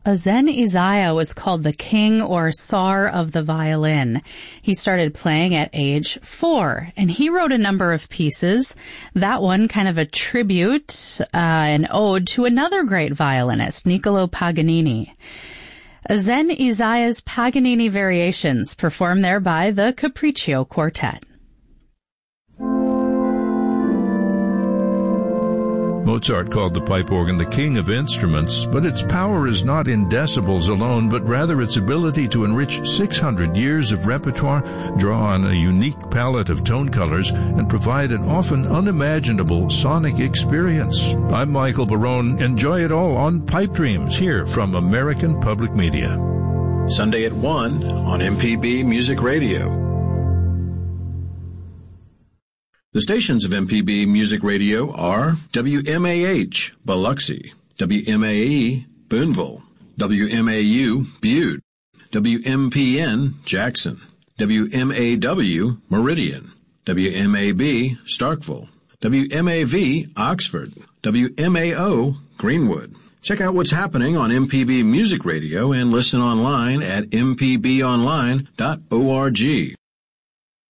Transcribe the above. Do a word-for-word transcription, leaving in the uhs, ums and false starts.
Azen Isaiah was called the king or czar of the violin. He started playing at age four, and he wrote a number of pieces. That one kind of a tribute, uh, an ode to another great violinist, Niccolo Paganini. Azen Isaiah's Paganini Variations, performed there by the Capriccio Quartet. Mozart called the pipe organ the king of instruments, but its power is not in decibels alone, but rather its ability to enrich six hundred years of repertoire, draw on a unique palette of tone colors, and provide an often unimaginable sonic experience. I'm Michael Barone. Enjoy it all on Pipe Dreams, here from American Public Media. Sunday at one on M P B Music Radio. The stations of M P B Music Radio are W M A H, Biloxi, W M A E, Boonville, W M A U, Butte, W M P N, Jackson, W M A W, Meridian, W M A B, Starkville, W M A V, Oxford, W M A O, Greenwood. Check out what's happening on M P B Music Radio and listen online at m p b online dot org.